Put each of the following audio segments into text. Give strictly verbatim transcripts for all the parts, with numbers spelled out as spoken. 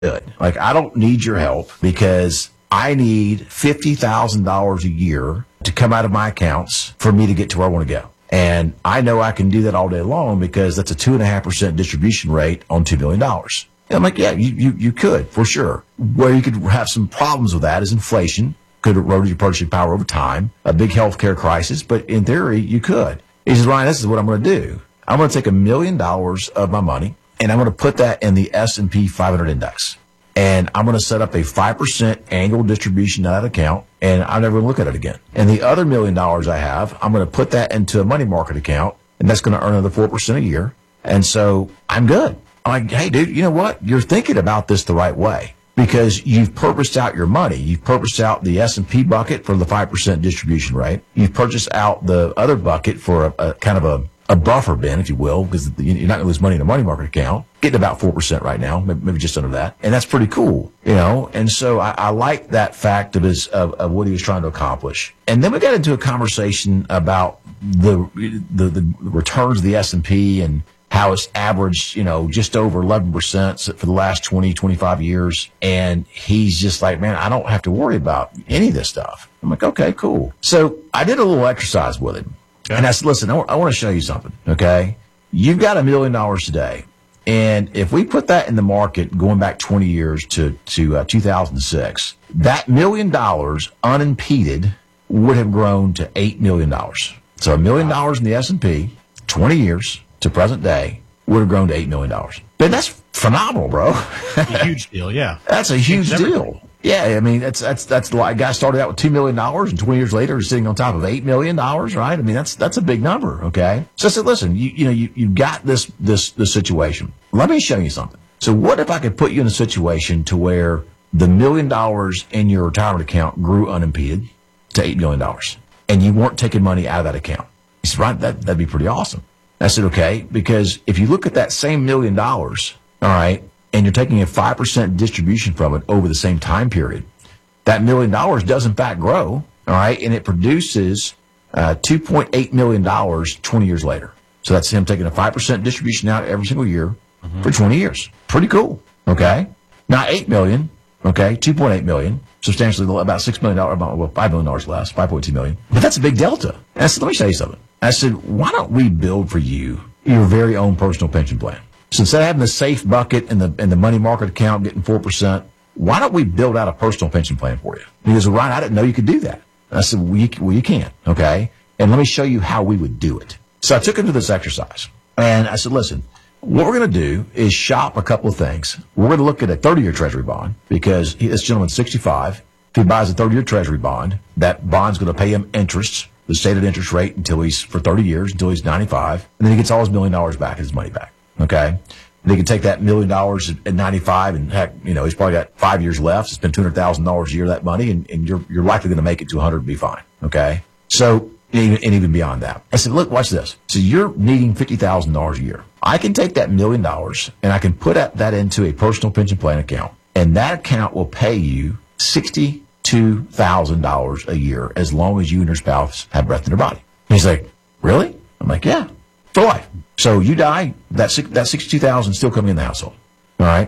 good. Like, I don't need your help because I need fifty thousand dollars a year to come out of my accounts for me to get to where I want to go. And I know I can do that all day long because that's a two and a half percent distribution rate on two million dollars. And I'm like, yeah, you, you, you could for sure. Where you could have some problems with that is inflation could erode your purchasing power over time, a big healthcare crisis. But in theory, you could. He says, Ryan, this is what I'm going to do. I'm going to take a million dollars of my money and I'm going to put that in the S and P five hundred index. And I'm going to set up a five percent annual distribution to that account, and I'm never going to look at it again. And the other million dollars I have, I'm going to put that into a money market account, and that's going to earn another four percent a year. And so I'm good. I'm like, hey, dude, you know what? You're thinking about this the right way because you've purposed out your money. You've purposed out the S and P bucket for the five percent distribution rate. You've purchased out the other bucket for a, a kind of a a buffer bin, if you will, because you're not going to lose money in a money market account. Getting about four percent right now, maybe just under that. And that's pretty cool, you know? And so I, I like that fact of his, of, of what he was trying to accomplish. And then we got into a conversation about the, the, the returns of the S and P and how it's averaged, you know, just over eleven percent for the last twenty, twenty-five years. And he's just like, man, I don't have to worry about any of this stuff. I'm like, okay, cool. So I did a little exercise with him. Okay. And I said, listen, I, w- I want to show you something, okay? You've got a million dollars today. And if we put that in the market going back twenty years to, to uh, two thousand six, that million dollars unimpeded would have grown to eight million dollars. So a million dollars in the S and P, twenty years to present day, would have grown to eight million dollars. But that's phenomenal, bro. A huge deal, yeah. That's a huge deal. Yeah, I mean, that's, that's, that's the a guy started out with two million dollars and twenty years later is sitting on top of eight million dollars, right? I mean, that's, that's a big number. Okay. So I said, listen, you, you know, you, you got this, this, this situation. Let me show you something. So what if I could put you in a situation to where the million dollars in your retirement account grew unimpeded to eight million dollars and you weren't taking money out of that account? He said, right, that, that'd be pretty awesome. I said, okay, because if you look at that same million dollars, all right, and you're taking a five percent distribution from it over the same time period, that million dollars does in fact grow, all right, and it produces uh, two point eight million dollars twenty years later. So that's him taking a five percent distribution out every single year mm-hmm. for twenty years. Pretty cool, okay? Not eight million dollars, okay, two point eight million dollars, substantially about six million dollars, about, well, five million dollars less, five point two million dollars. But that's a big delta. And I said, let me show you something. I said, why don't we build for you your very own personal pension plan? So instead of having the safe bucket and the and the money market account getting four percent, why don't we build out a personal pension plan for you? He goes, well, Ryan, I didn't know you could do that. And I said, well you, well, you can, okay? And let me show you how we would do it. So I took him to this exercise. And I said, listen, what we're going to do is shop a couple of things. We're going to look at a thirty-year Treasury bond because he, this gentleman's sixty-five. If he buys a thirty-year Treasury bond, that bond's going to pay him interest, the stated interest rate, until he's, for thirty years, until he's ninety-five. And then he gets all his million dollars back, his money back. Okay. They can take that million dollars at ninety-five and heck, you know, he's probably got five years left. Spend two hundred thousand dollars a year of that money and, and you're, you're likely going to make it to one hundred and be fine. Okay. So, and even beyond that. I said, look, watch this. So you're needing fifty thousand dollars a year. I can take that million dollars and I can put that into a personal pension plan account and that account will pay you sixty-two thousand dollars a year as long as you and your spouse have breath in their body. And he's like, really? I'm like, yeah, for life. So you die, that that sixty-two thousand still coming in the household. All right.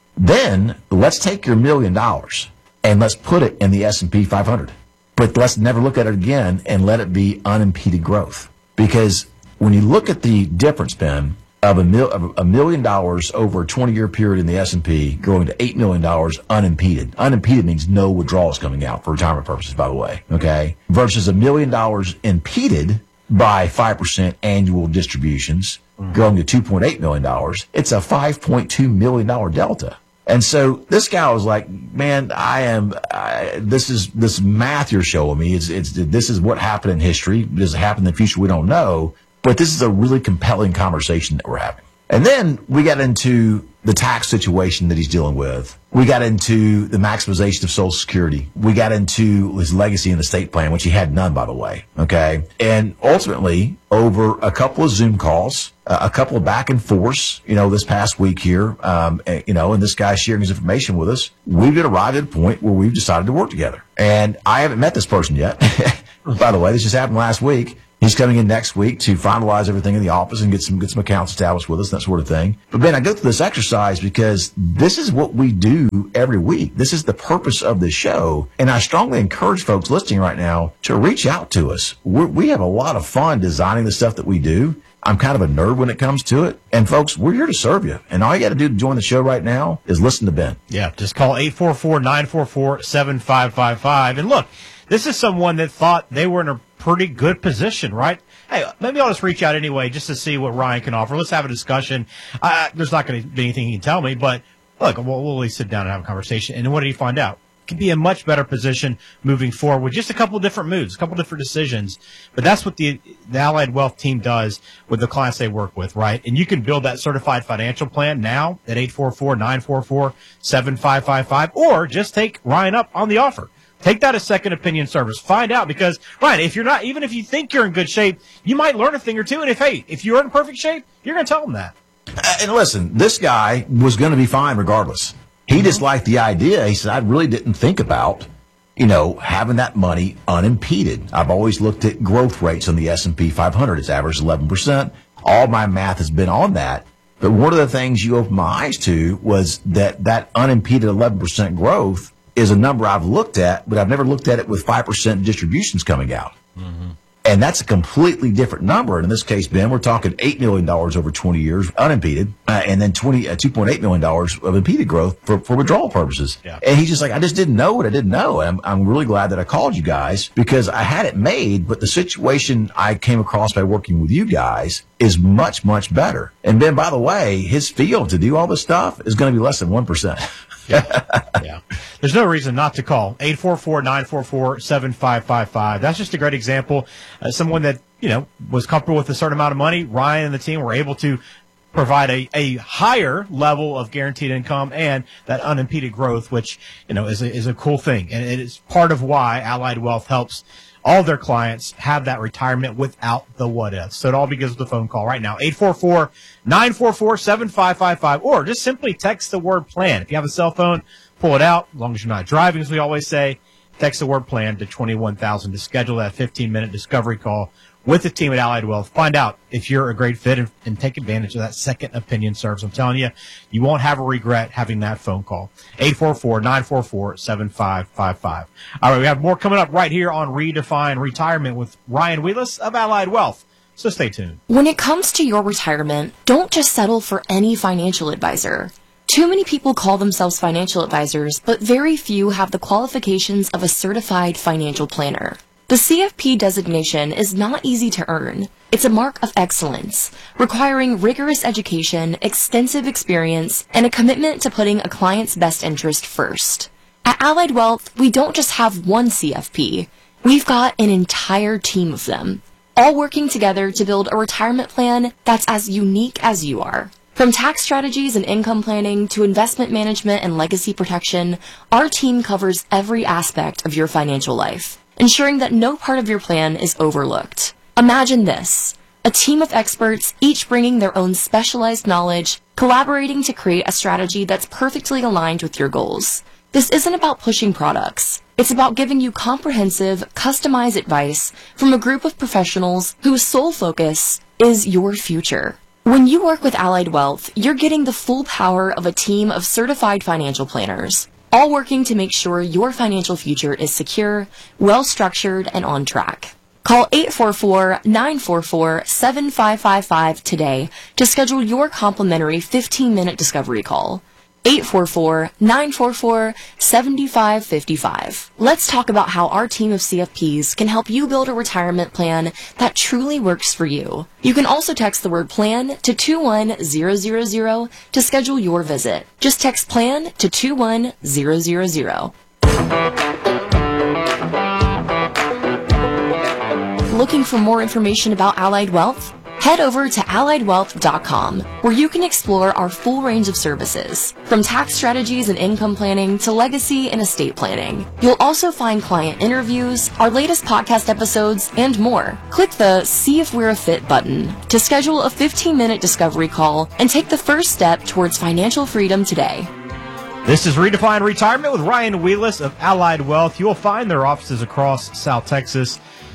Then let's take your million dollars and let's put it in the S and P five hundred. But let's never look at it again and let it be unimpeded growth. Because when you look at the difference, Ben, of a, mil, of a million dollars over a twenty-year period in the S and P growing to eight million dollars unimpeded. Unimpeded means no withdrawals coming out for retirement purposes, by the way. Okay. Versus a million dollars impeded by five percent annual distributions, mm-hmm. growing to two point eight million dollars, it's a five point two million dollars delta. And so this guy was like, man, I am, I, this is, this math you're showing me, it's, it's, this is what happened in history. Does it happen in the future? We don't know. But this is a really compelling conversation that we're having. And then we got into the tax situation that he's dealing with. We got into the maximization of Social Security. We got into his legacy and estate plan, which he had none, by the way. Okay. And ultimately, over a couple of Zoom calls, uh, a couple of back and forths, you know, this past week here, um, you know, and this guy sharing his information with us, we've arrived at a point where we've decided to work together. And I haven't met this person yet. By the way, this just happened last week. He's coming in next week to finalize everything in the office and get some get some accounts established with us, that sort of thing. But Ben, I go through this exercise because this is what we do every week. This is the purpose of the show. And I strongly encourage folks listening right now to reach out to us. We're, we have a lot of fun designing the stuff that we do. I'm kind of a nerd when it comes to it. And folks, we're here to serve you. And all you got to do to join the show right now is listen to Ben. Yeah, just call eight four four, nine four four, seven five five five. And look, this is someone that thought they were in a pretty good position, right? Hey, maybe I'll just reach out anyway just to see what Ryan can offer. Let's have a discussion. Uh, there's not going to be anything he can tell me, but look, we'll, we'll at least sit down and have a conversation. And what did he find out? Can be in a much better position moving forward with just a couple of different moves, a couple of different decisions. But that's what the, the Allied Wealth team does with the clients they work with, right? And you can build that certified financial plan now at eight four four, nine four four, seven five five five, or just take Ryan up on the offer. Take that as second opinion service. Find out, because, Ryan, if you're not, even if you think you're in good shape, you might learn a thing or two. And if, hey, if you're in perfect shape, you're going to tell them that. Uh, and listen, this guy was going to be fine regardless. He mm-hmm. just liked the idea. He said, I really didn't think about, you know, having that money unimpeded. I've always looked at growth rates on the S and P five hundred. It's averaged eleven percent. All my math has been on that. But one of the things you opened my eyes to was that that unimpeded eleven percent growth is a number I've looked at, but I've never looked at it with five percent distributions coming out. Mm-hmm. And that's a completely different number. And in this case, Ben, we're talking eight million dollars over twenty years, unimpeded, uh, and then twenty, uh, two point eight million dollars of impeded growth for, for withdrawal purposes. Yeah. And he's just like, I just didn't know what I didn't know. And I'm, I'm really glad that I called you guys, because I had it made, but the situation I came across by working with you guys is much, much better. And Ben, by the way, his field to do all this stuff is going to be less than one percent. Yeah. yeah. There's no reason not to call eight four four, nine four four, seven five five five. That's just a great example. Uh, someone that, you know, was comfortable with a certain amount of money. Ryan and the team were able to provide a, a higher level of guaranteed income and that unimpeded growth, which, you know, is a, is a cool thing. And it is part of why Allied Wealth helps all their clients have that retirement without the what ifs. So it all begins with a phone call right now, eight four four, nine four four, seven five five five, or just simply text the word plan. If you have a cell phone, pull it out. As long as you're not driving, as we always say, text the word plan to twenty-one thousand to schedule that fifteen minute discovery call with the team at Allied Wealth. Find out if you're a great fit and, and take advantage of that second opinion service. I'm telling you, you won't have a regret having that phone call. eight four four, nine four four, seven five five five. All right, we have more coming up right here on Redefine Retirement with Ryan Wheelis of Allied Wealth. So stay tuned. When it comes to your retirement, don't just settle for any financial advisor. Too many people call themselves financial advisors, but very few have the qualifications of a certified financial planner. The C F P designation is not easy to earn. It's a mark of excellence, requiring rigorous education, extensive experience, and a commitment to putting a client's best interest first. At Allied Wealth, we don't just have one C F P. We've got an entire team of them, all working together to build a retirement plan that's as unique as you are. From tax strategies and income planning to investment management and legacy protection, our team covers every aspect of your financial life, ensuring that no part of your plan is overlooked. Imagine this: a team of experts, each bringing their own specialized knowledge, collaborating to create a strategy that's perfectly aligned with your goals. This isn't about pushing products. It's about giving you comprehensive, customized advice from a group of professionals whose sole focus is your future. When you work with Allied Wealth, you're getting the full power of a team of certified financial planners, all working to make sure your financial future is secure, well-structured, and on track. Call eight four four, nine four four, seven five five five today to schedule your complimentary fifteen minute discovery call. eight four four, nine four four, seven five five five. Let's talk about how our team of C F Ps can help you build a retirement plan that truly works for you. You can also text the word PLAN to two one zero zero zero to schedule your visit. Just text PLAN to two one zero zero zero. Looking for more information about Allied Wealth? Head over to allied wealth dot com, where you can explore our full range of services, from tax strategies and income planning to legacy and estate planning. You'll also find client interviews, our latest podcast episodes, and more. Click the See If We're a Fit button to schedule a fifteen minute discovery call and take the first step towards financial freedom today. This is Redefine Retirement with Ryan Wheelis of Allied Wealth. You'll find their offices across South Texas.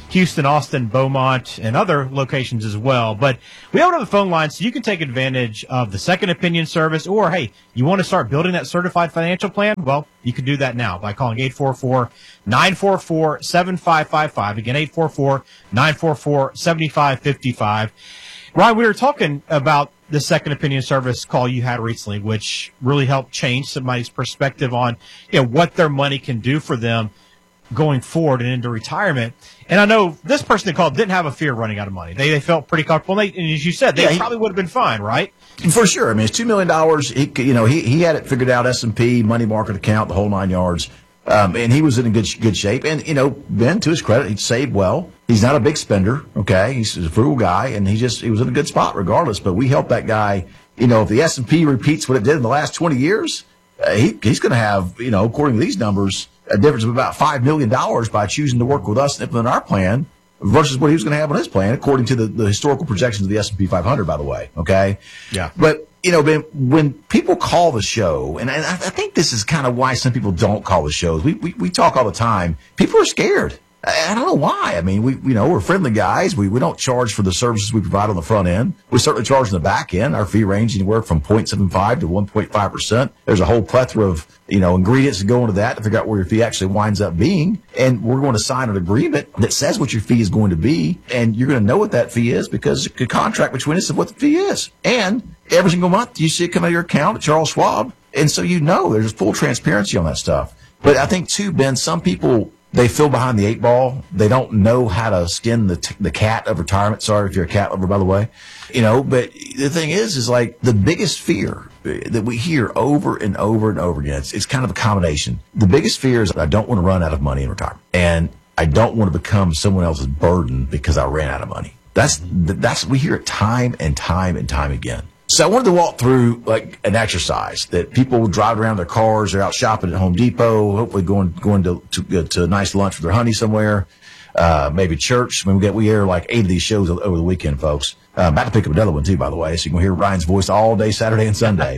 Houston, Austin, Beaumont, and other locations as well. But we open up the phone line so you can take advantage of the second opinion service, or, hey, you want to start building that certified financial plan? Well, you can do that now by calling eight four four, nine four four, seven five five five. Again, eight four four, nine four four, seven five five five. Ryan, we were talking about the second opinion service call you had recently, which really helped change somebody's perspective on, you know, what their money can do for them going forward and into retirement. And I know this person that called didn't have a fear of running out of money. They they felt pretty comfortable. And, they, and as you said, they Yeah, he- probably would have been fine, right? For sure. I mean, it's two million dollars. He, you know, he, he had it figured out, S and P, money market account, the whole nine yards. Um, and he was in a good good shape. And, you know, Ben, to his credit, he saved well. He's not a big spender, okay? He's a frugal guy, and he just he was in a good spot regardless. But we helped that guy. You know, if the S and P repeats what it did in the last twenty years, uh, he he's going to have, you know, according to these numbers, a difference of about five million dollars by choosing to work with us and implement our plan versus what he was going to have on his plan, according to the, the historical projections of the S and P five hundred, by the way, okay? Yeah. But, you know, Ben, when people call the show, and I, I think this is kind of why some people don't call the shows. We, we, we talk all the time. People are scared. I, I don't know why. I mean, we, you know, we're friendly guys. We, we don't charge for the services we provide on the front end. We certainly charge on the back end. Our fee range anywhere from zero point seven five to one point five percent. There's a whole plethora of, you know, ingredients that go into that to figure out where your fee actually winds up being. And we're going to sign an agreement that says what your fee is going to be. And you're going to know what that fee is because it's a contract between us of what the fee is. And every single month you see it come out of your account at Charles Schwab. And so you know there's full transparency on that stuff. But I think, too, Ben, some people, they feel behind the eight ball. They don't know how to skin the t- the cat of retirement. Sorry if you're a cat lover, by the way. You know, but the thing is, is like the biggest fear that we hear over and over and over again, it's, it's kind of a combination. The biggest fear is I don't want to run out of money in retirement. And I don't want to become someone else's burden because I ran out of money. That's, that's, we hear it time and time and time again. So I wanted to walk through like an exercise that people will drive around their cars. They're out shopping at Home Depot, hopefully going going to to, to a nice lunch with their honey somewhere, uh, maybe church. I mean, we get we air like eight of these shows over the weekend, folks. Uh, about to pick up another one too, by the way, so you can hear Ryan's voice all day Saturday and Sunday.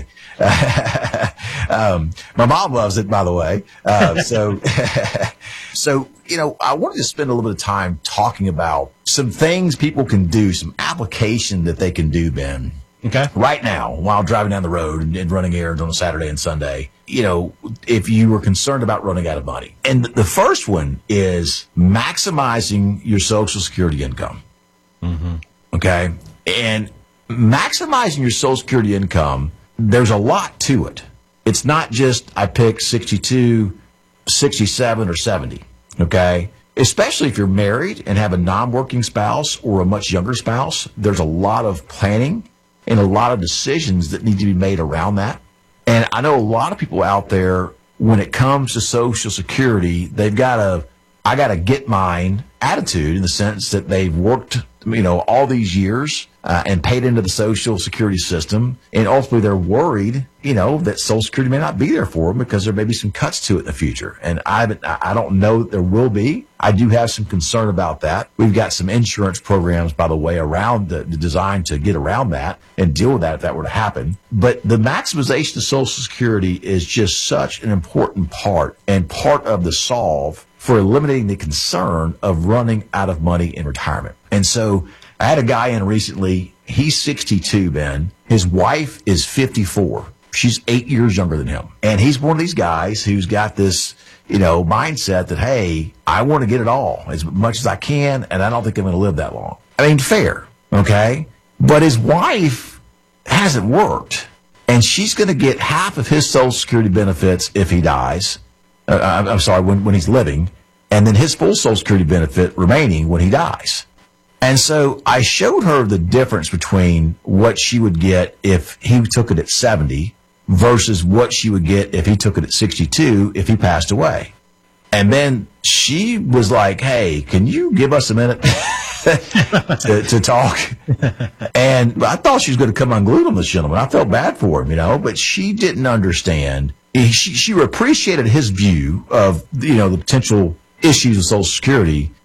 um, my mom loves it, by the way. Uh, so, so you know, I wanted to spend a little bit of time talking about some things people can do, some application that they can do, Ben. Okay. Right now, while driving down the road and, and running errands on a Saturday and Sunday, you know, if you were concerned about running out of money. And the first one is maximizing your Social Security income. Mm-hmm. Okay. And maximizing your Social Security income, there's a lot to it. It's not just I pick sixty-two, sixty-seven, or seventy. Okay. Especially if you're married and have a non-working spouse or a much younger spouse, there's a lot of planning and a lot of decisions that need to be made around that. And I know a lot of people out there, when it comes to Social Security, they've got a, I got to get mine attitude in the sense that they've worked, you know, all these years uh, and paid into the Social Security system. And ultimately they're worried, you know, that Social Security may not be there for them because there may be some cuts to it in the future. And I, I don't know that there will be. I do have some concern about that. We've got some insurance programs, by the way, around the, the design to get around that and deal with that if that were to happen. But the maximization of Social Security is just such an important part and part of the solve for eliminating the concern of running out of money in retirement. And so I had a guy in recently. He's sixty-two, Ben. His wife is fifty-four. She's eight years younger than him. And he's one of these guys who's got this, you know, mindset that, hey, I want to get it all as much as I can, and I don't think I'm going to live that long. I mean, fair, okay? But his wife hasn't worked, and she's going to get half of his Social Security benefits if he dies. Uh, I'm, I'm sorry, when, when he's living, and then his full Social Security benefit remaining when he dies. And so I showed her the difference between what she would get if he took it at seventy versus what she would get if he took it at sixty-two if he passed away. And then she was like, hey, can you give us a minute to, to talk? And I thought she was going to come unglued on this gentleman. I felt bad for him, you know, but she didn't understand. She, she appreciated his view of, you know, the potential issues with Social Security,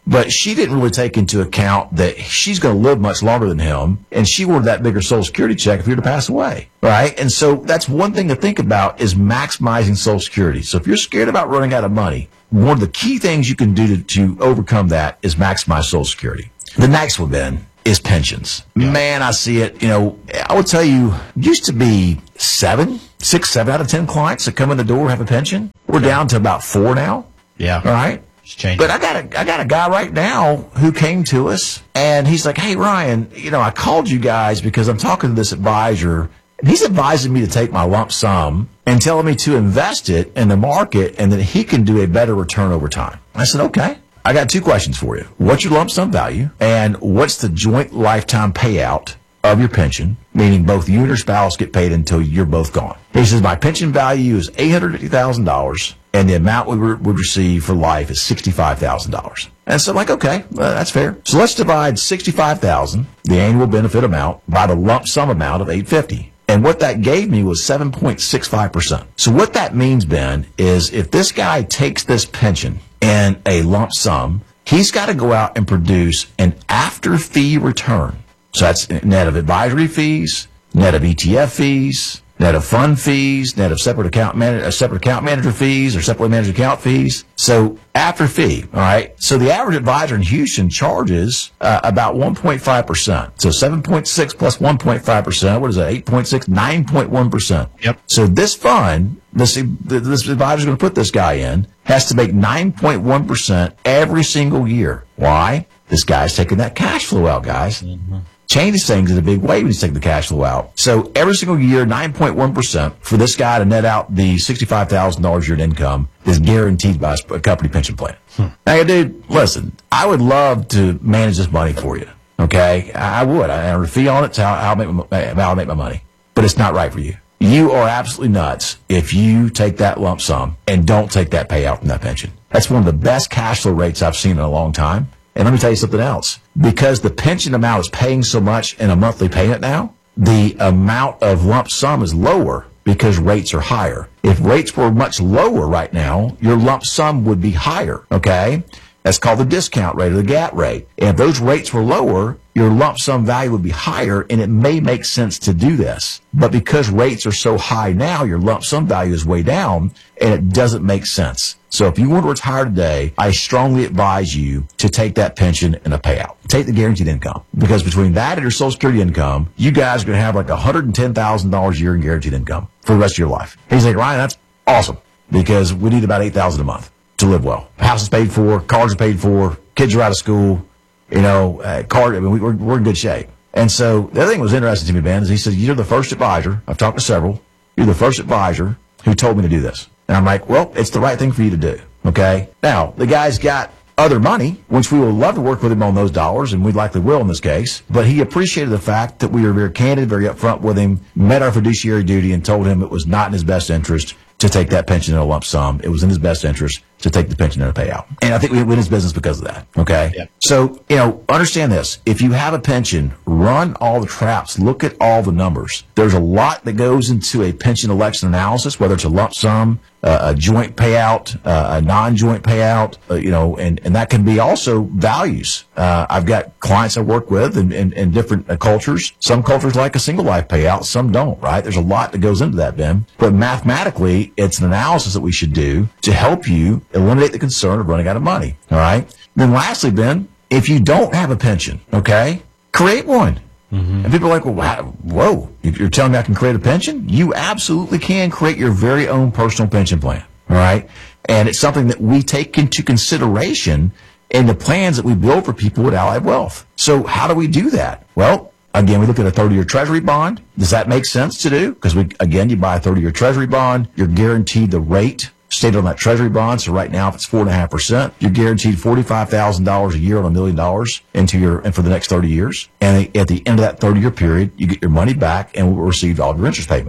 But she didn't really take into account that she's going to live much longer than him, and she wanted that bigger Social Security check if he were to pass away, right? And so that's one thing to think about is maximizing Social Security. So if you're scared about running out of money, one of the key things you can do to, to overcome that is maximize Social Security. The next one, Ben, is pensions. Yeah. Man, I see it. You know, I would tell you, used to be seven, six, seven out of ten clients that come in the door have a pension. We're yeah. down to about four now. Yeah. All right. But I got a I got a guy right now who came to us, and he's like, "Hey, Ryan, you know, I called you guys because I'm talking to this advisor, and he's advising me to take my lump sum and telling me to invest it in the market, and that he can do a better return over time." I said, "Okay." I got two questions for you. What's your lump sum value, and what's the joint lifetime payout of your pension, meaning both you and your spouse get paid until you're both gone? He says, my pension value is eight hundred fifty thousand dollars, and the amount we re- would receive for life is sixty-five thousand dollars. And so I'm like, okay, uh, that's fair. So let's divide sixty-five thousand dollars, the annual benefit amount, by the lump sum amount of eight hundred fifty thousand dollars. And what that gave me was seven point six five percent. So what that means, Ben, is if this guy takes this pension in a lump sum, he's got to go out and produce an after-fee return. So that's net of advisory fees, net of E T F fees, net of fund fees, net of separate account manager, separate account manager fees or separately managed account fees. So after fee, all right. So the average advisor in Houston charges uh, about one point five percent. So seven point six plus one point five percent. What is that? eight point six, nine point one percent. Yep. So this fund, this this advisor is going to put this guy in, has to make nine point one percent every single year. Why? This guy's taking that cash flow out, guys. Mm-hmm. Changes things in a big way when he's taking the cash flow out. So every single year, nine point one percent for this guy to net out the sixty-five thousand dollars a year in income is guaranteed by a company pension plan. Hmm. Now, dude, listen, I would love to manage this money for you, okay? I would. I earn a fee on it. It's how I'll make my, how I'll make my money. But it's not right for you. You are absolutely nuts if you take that lump sum and don't take that payout from that pension. That's one of the best cash flow rates I've seen in a long time. And let me tell you something else. Because the pension amount is paying so much in a monthly payment now, the amount of lump sum is lower because rates are higher. If rates were much lower right now, your lump sum would be higher, okay? That's called the discount rate or the gap rate. And if those rates were lower, your lump sum value would be higher, and it may make sense to do this. But because rates are so high now, your lump sum value is way down, and it doesn't make sense. So if you want to retire today, I strongly advise you to take that pension and a payout. Take the guaranteed income. Because between that and your Social Security income, you guys are going to have like one hundred ten thousand dollars a year in guaranteed income for the rest of your life. He's like, Ryan, that's awesome, because we need about eight thousand dollars a month to live well. House is paid for, cars are paid for, kids are out of school, you know, uh, car, I mean, we, we're, we're in good shape. And so the other thing that was interesting to me, Ben, is he said, you're the first advisor, I've talked to several, you're the first advisor who told me to do this. And I'm like, well, it's the right thing for you to do, okay? Now, the guy's got other money, which we would love to work with him on those dollars, and we likely will in this case. But he appreciated the fact that we were very candid, very upfront with him, met our fiduciary duty, and told him it was not in his best interest to take that pension in a lump sum. It was in his best interest to take the pension in a payout. And I think we win his business because of that, okay? Yep. So, you know, understand this. If you have a pension, run all the traps. Look at all the numbers. There's a lot that goes into a pension election analysis, whether it's a lump sum, uh, a joint payout, uh, a non-joint payout, uh, you know, and, and that can be also values. Uh, I've got clients I work with in, in, in different uh, cultures. Some cultures like a single life payout, some don't, right? There's a lot that goes into that, Ben. But mathematically, it's an analysis that we should do to help you eliminate the concern of running out of money, all right? Then lastly, Ben, if you don't have a pension, okay, create one. Mm-hmm. And people are like, well, wow, whoa, you're telling me I can create a pension? You absolutely can create your very own personal pension plan, all right? And it's something that we take into consideration in the plans that we build for people at Allied Wealth. So how do we do that? Well, again, we look at a thirty-year Treasury bond. Does that make sense to do? Because, we, again, you buy a thirty-year Treasury bond, you're guaranteed the rate stated on that Treasury bond. So right now, if it's four point five percent, you're guaranteed forty-five thousand dollars a year on a million dollars into your, and for the next thirty years. And at the end of that thirty-year period, you get your money back and will receive all of your interest payments.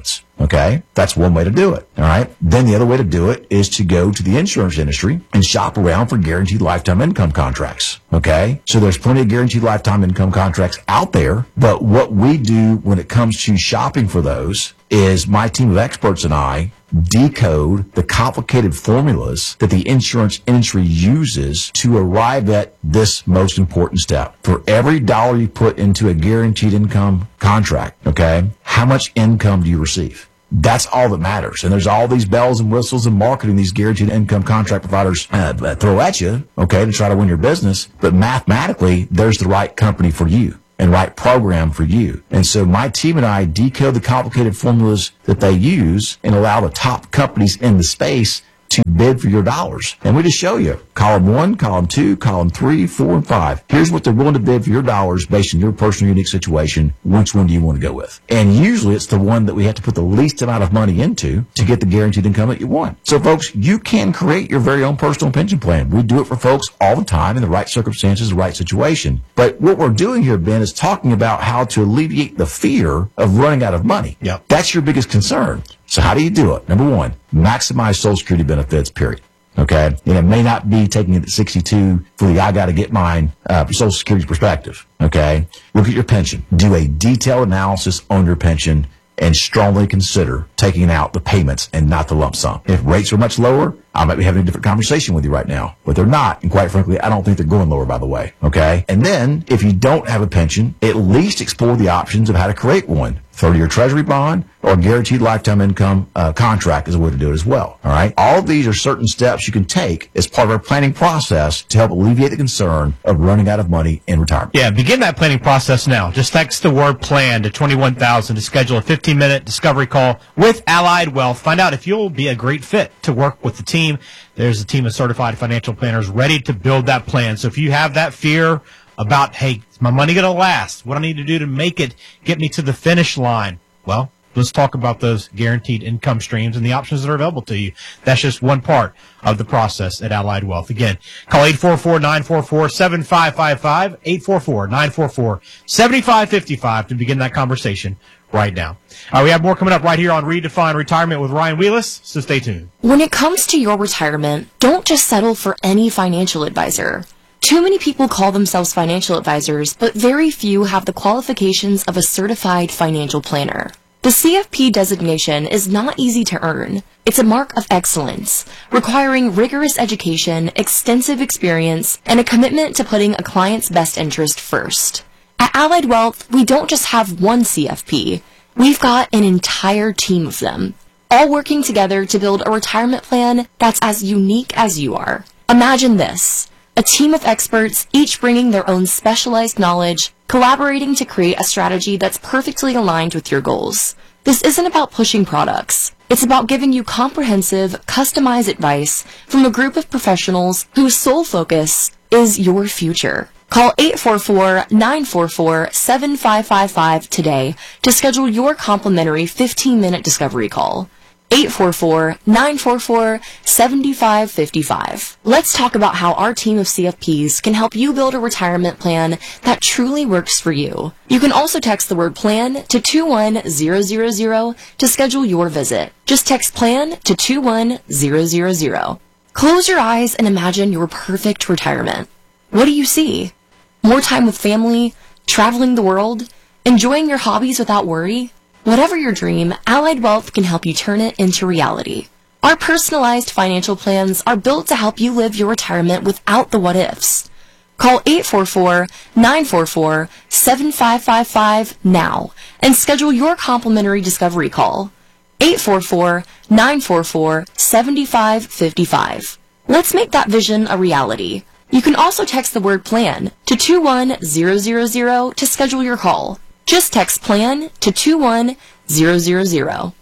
Okay. That's one way to do it. All right. Then the other way to do it is to go to the insurance industry and shop around for guaranteed lifetime income contracts. Okay. So there's plenty of guaranteed lifetime income contracts out there. But what we do when it comes to shopping for those is my team of experts and I decode the complicated formulas that the insurance industry uses to arrive at this most important step. For every dollar you put into a guaranteed income contract, okay, how much income do you receive? That's all that matters. And there's all these bells and whistles and marketing these guaranteed income contract providers uh, throw at you, okay, to try to win your business. But mathematically, there's the right company for you and right program for you. And so my team and I decode the complicated formulas that they use and allow the top companies in the space to bid for your dollars. And we just show you column one, column two, column three, four, and five. Here's what they're willing to bid for your dollars based on your personal unique situation. Which one do you want to go with? And usually it's the one that we have to put the least amount of money into to get the guaranteed income that you want. So folks, you can create your very own personal pension plan. We do it for folks all the time in the right circumstances, the right situation. But what we're doing here, Ben, is talking about how to alleviate the fear of running out of money. Yep. That's your biggest concern. So how do you do it? Number one, maximize Social Security benefits, period. Okay? And it may not be taking it at sixty-two for the I got to get mine uh, Social Security perspective. Okay? Look at your pension. Do a detailed analysis on your pension and strongly consider taking out the payments and not the lump sum. If rates are much lower, I might be having a different conversation with you right now, but they're not. And quite frankly, I don't think they're going lower, by the way. Okay? And then if you don't have a pension, at least explore the options of how to create one. thirty-year treasury bond or guaranteed lifetime income uh, contract is a way to do it as well. All right. All of these are certain steps you can take as part of our planning process to help alleviate the concern of running out of money in retirement. Yeah, begin that planning process now. Just text the word plan to twenty-one thousand to schedule a fifteen minute discovery call with Allied Wealth. Find out if you'll be a great fit to work with the team. There's a team of certified financial planners ready to build that plan. So if you have that fear about, hey, is my money going to last? What do I need to do to make it get me to the finish line? Well, let's talk about those guaranteed income streams and the options that are available to you. That's just one part of the process at Allied Wealth. Again, call eight four four, nine four four, seven five five five, eight four four, nine four four, seven five five five to begin that conversation right now. All right, we have more coming up right here on Redefine Retirement with Ryan Wheelis, so stay tuned. When it comes to your retirement, don't just settle for any financial advisor. Too many people call themselves financial advisors, but very few have the qualifications of a certified financial planner. The C F P designation is not easy to earn. It's a mark of excellence, requiring rigorous education, extensive experience, and a commitment to putting a client's best interest first. At Allied Wealth, we don't just have one C F P. We've got an entire team of them, all working together to build a retirement plan that's as unique as you are. Imagine this. A team of experts, each bringing their own specialized knowledge, collaborating to create a strategy that's perfectly aligned with your goals. This isn't about pushing products. It's about giving you comprehensive, customized advice from a group of professionals whose sole focus is your future. Call eight four four, nine four four, seven five five five today to schedule your complimentary fifteen minute discovery call. eight four four, nine four four, seven five five five. Let's talk about how our team of C F Ps can help you build a retirement plan that truly works for you. You can also text the word plan to two one zero zero zero to schedule your visit. Just text plan to two one zero zero zero. Close your eyes and imagine your perfect retirement. What do you see? More time with family, traveling the world, enjoying your hobbies without worry? Whatever your dream, Allied Wealth can help you turn it into reality. Our personalized financial plans are built to help you live your retirement without the what-ifs. Call eight four four, nine four four, seven five five five now and schedule your complimentary discovery call. eight four four, nine four four, seven five five five. Let's make that vision a reality. You can also text the word plan to two one zero zero zero to schedule your call. Just text plan to two one zero zero zero.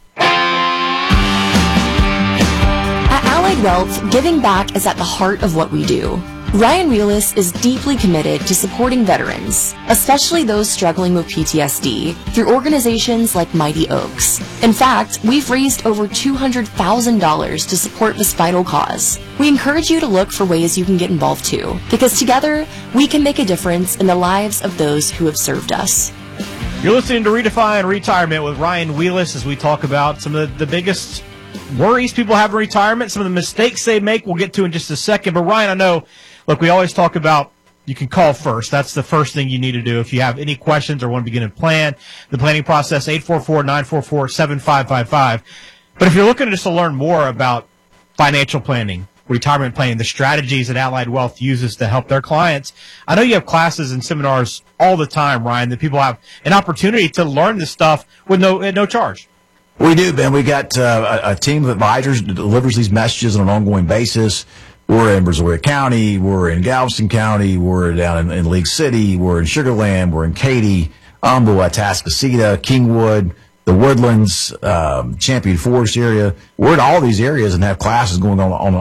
At Allied Wealth, giving back is at the heart of what we do. Ryan Wheelis is deeply committed to supporting veterans, especially those struggling with P T S D, through organizations like Mighty Oaks. In fact, we've raised over two hundred thousand dollars to support this vital cause. We encourage you to look for ways you can get involved too, because together, we can make a difference in the lives of those who have served us. You're listening to Redefine Retirement with Ryan Wheelis as we talk about some of the, the biggest worries people have in retirement, some of the mistakes they make. We'll get to in just a second. But Ryan, I know, look, we always talk about you can call first. That's the first thing you need to do. If you have any questions or want to begin a plan, the planning process, eight four four, nine four four, seven five five five. But if you're looking just to learn more about financial planning, retirement planning, the strategies that Allied Wealth uses to help their clients, I know you have classes and seminars all the time, Ryan, that people have an opportunity to learn this stuff with no at no charge. We do, Ben. We got uh, a, a team of advisors that delivers these messages on an ongoing basis. We're in Brazoria County. We're in Galveston County. We're down in, in League City. We're in Sugar Land. We're in Katy, Humble, Atascocita, Kingwood, the Woodlands, um, Champion Forest area. We're in all these areas and have classes going on on